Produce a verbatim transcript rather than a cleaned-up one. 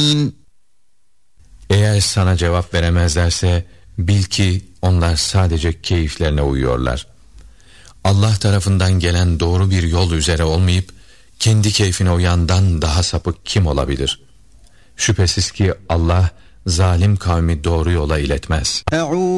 الظالمين. Eğer sana cevap veremezlerse bil ki onlar sadece keyiflerine uyuyorlar. Allah tarafından gelen doğru bir yol üzere olmayıp kendi keyfine uyandan daha sapık kim olabilir? Şüphesiz ki Allah zalim kavmi doğru yola iletmez.